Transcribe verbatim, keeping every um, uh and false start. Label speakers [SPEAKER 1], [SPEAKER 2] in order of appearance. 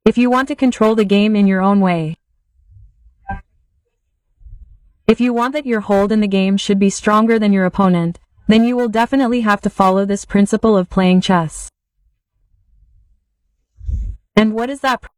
[SPEAKER 1] If you want to control the game in your own way, if you want that your hold in the game should be stronger than your opponent, then you will definitely have to follow this principle of playing chess. And what is that